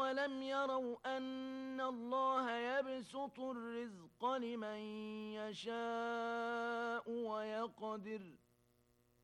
أولم يروا أن الله يبسط الرزق لمن يشاء ويقدر